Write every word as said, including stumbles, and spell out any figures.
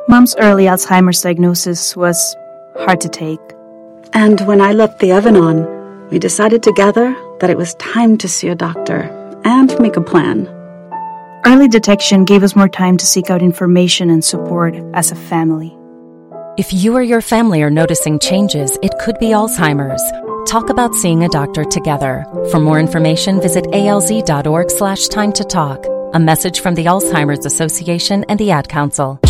Mom's early Alzheimer's diagnosis was hard to take. And when I left the oven on, we decided together that it was time to see a doctor and make a plan. Early detection gave us more time to seek out information and support as a family. If you or your family are noticing changes, it could be Alzheimer's. Talk about seeing a doctor together. For more information, visit alz.org slash time to talk. A message from the Alzheimer's Association and the Ad Council.